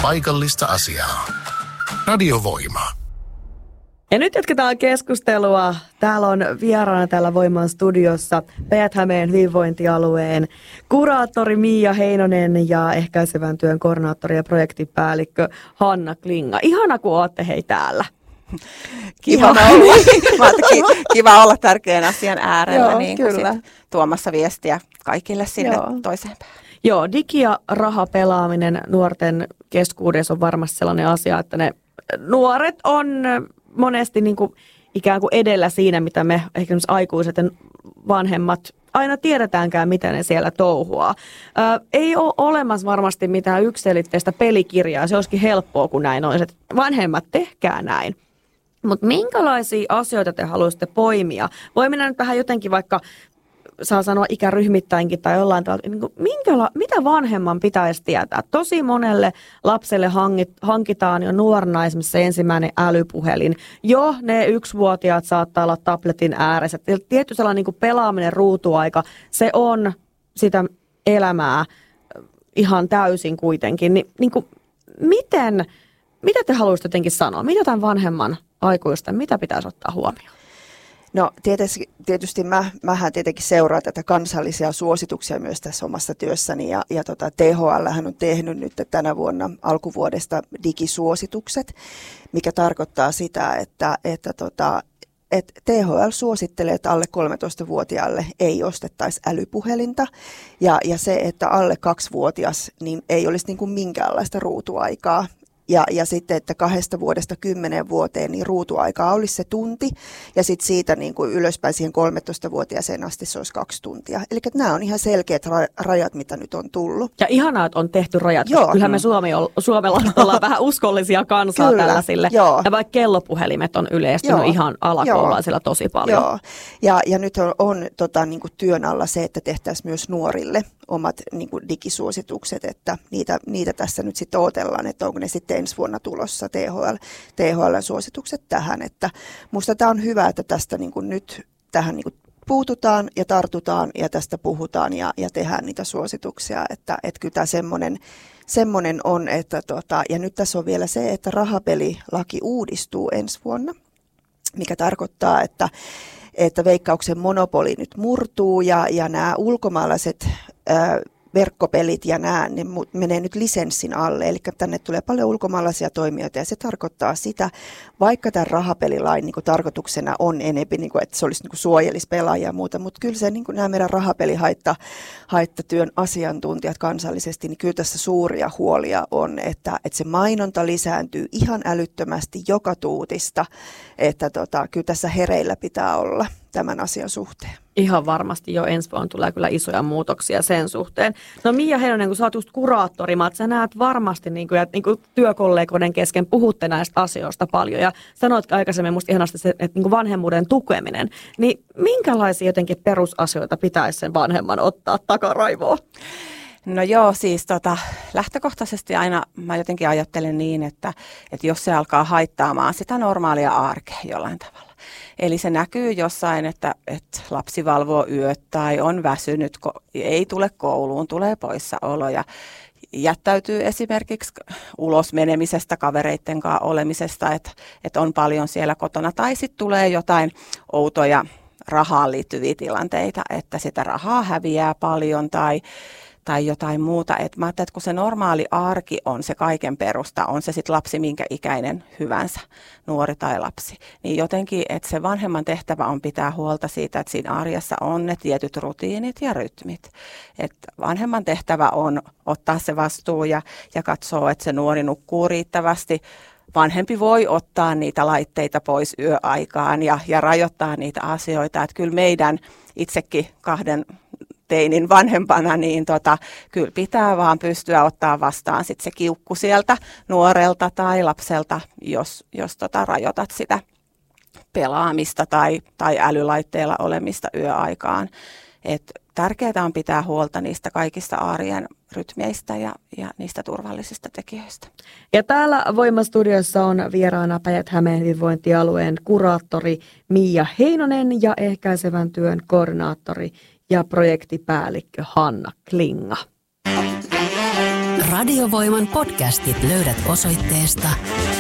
paikallista asiaa. Radiovoima. Ja nyt jatketaan keskustelua. Täällä on vieraana täällä Voiman studiossa Päijät-Hämeen hyvinvointialueen kuraattori Miia Heinonen ja ehkäisevän työn koordinaattori ja projektipäällikkö Hanna Klinga. Ihana, kun olette hei täällä. Kiva olla tärkeän asian äärellä. Joo, niin kyllä. Tuomassa viestiä kaikille sinne toiseen päähän. Joo, digi- ja rahapelaaminen nuorten keskuudessa on varmasti sellainen asia, että ne nuoret on monesti niin kuin ikään kuin edellä siinä, mitä me ehkä aikuiset ja vanhemmat aina tiedetäänkään, mitä ne siellä touhuaa. Ei ole olemassa varmasti mitään yksiselitteistä pelikirjaa. Se olisikin helppoa, kun näin olisi. Vanhemmat, tehkää näin. Mutta minkälaisia asioita te haluaisitte poimia? Voi mennä nyt vähän jotenkin vaikka, saa sanoa ikäryhmittäinkin tai jollain tavalla, niin mitä vanhemman pitäisi tietää? Tosi monelle lapselle hankitaan jo nuorena esimerkiksi se ensimmäinen älypuhelin. Jo ne 1-vuotiaat saattaa olla tabletin ääressä. Tietty sellainen niin pelaaminen, ruutuaika, se on sitä elämää ihan täysin kuitenkin. Mitä te haluaisitte jotenkin sanoa? Mitä tämän vanhemman aikuisten, mitä pitäisi ottaa huomioon? No tietysti mähän tietenkin seuraan tätä kansallisia suosituksia myös tässä omassa työssäni ja THL on tehnyt nyt tänä vuonna alkuvuodesta digisuositukset, mikä tarkoittaa sitä, että THL suosittelee, että alle 13-vuotiaalle ei ostettaisi älypuhelinta ja se, että alle 2-vuotias niin ei olisi niin kuin minkäänlaista ruutuaikaa. Ja sitten, että 2 vuodesta 10 vuoteen niin ruutuaikaa olisi se tunti ja sitten siitä niin kuin ylöspäin siihen 13-vuotiaaseen asti se olisi 2 tuntia. Eli nämä on ihan selkeät rajat, mitä nyt on tullut. Ja ihanaa, että on tehty rajat. Kyllähän me Suomella ollaan vähän uskollisia kansaa tällaisille. Joo. Ja vaikka kellopuhelimet on yleistynyt ihan alakoulaisilla tosi paljon. Joo. Ja nyt on niin kuin työn alla se, että tehtäisiin myös nuorille omat niin kuin digisuositukset, että niitä tässä nyt sitten odotellaan, että onko ne sitten ensi vuonna tulossa THL-suositukset tähän. Että musta tämä on hyvä, että tästä niin kuin nyt tähän niin kuin puututaan ja tartutaan ja tästä puhutaan ja tehdään niitä suosituksia, että kyllä tämä semmoinen on, että ja nyt tässä on vielä se, että rahapelilaki uudistuu ensi vuonna, mikä tarkoittaa, että Veikkauksen monopoli nyt murtuu ja nämä ulkomaalaiset verkkopelit ja ne menee nyt lisenssin alle, eli tänne tulee paljon ulkomaalaisia toimijoita ja se tarkoittaa sitä, vaikka tämän rahapelilain niin kuin tarkoituksena on enemmän, niin kuin, että se olisi niin kuin suojelisi pelaajia ja muuta, mutta kyllä se niin kuin nämä meidän rahapelihaittatyön asiantuntijat kansallisesti, niin kyllä tässä suuria huolia on, että se mainonta lisääntyy ihan älyttömästi joka tuutista, että kyllä tässä hereillä pitää olla tämän asian suhteen. Ihan varmasti jo ensi vuonna tulee kyllä isoja muutoksia sen suhteen. No Miia Heinonen, kun sä oot just kuraattori, sä näet varmasti niin kuin työkollegoiden kesken puhutte näistä asioista paljon ja sanoit aikaisemmin musta ihanasti se, että niin kuin vanhemmuuden tukeminen, niin minkälaisia jotenkin perusasioita pitäisi sen vanhemman ottaa takaraivoon? No joo, siis lähtökohtaisesti aina mä jotenkin ajattelen niin, että jos se alkaa haittaamaan sitä normaalia arkea jollain tavalla. Eli se näkyy jossain, että lapsi valvoo yöt tai on väsynyt, ei tule kouluun, tulee poissaolo ja jättäytyy esimerkiksi ulos menemisestä, kavereitten kanssa olemisesta, että on paljon siellä kotona. Tai sitten tulee jotain outoja rahaan liittyviä tilanteita, että sitä rahaa häviää paljon tai jotain muuta. Mä ajattelen, että kun se normaali arki on se kaiken perusta, on se sitten lapsi minkä ikäinen hyvänsä, nuori tai lapsi, niin jotenkin, että se vanhemman tehtävä on pitää huolta siitä, että siinä arjessa on ne tietyt rutiinit ja rytmit. Että vanhemman tehtävä on ottaa se vastuu ja katsoa, että se nuori nukkuu riittävästi. Vanhempi voi ottaa niitä laitteita pois yöaikaan ja rajoittaa niitä asioita. Että kyllä meidän itsekin 2 teinin vanhempana, niin kyllä pitää vaan pystyä ottaa vastaan sit se kiukku sieltä nuorelta tai lapselta, jos rajoitat sitä pelaamista tai älylaitteella olemista yöaikaan. Tärkeää on pitää huolta niistä kaikista arjen rytmeistä ja niistä turvallisista tekijöistä. Ja täällä Voima-studiossa on vieraana Päijät-Hämeen hyvinvointialueen kuraattori Miia Heinonen ja ehkäisevän työn koordinaattori ja projektipäällikkö Hanna Klinga. Radiovoiman podcastit löydät osoitteesta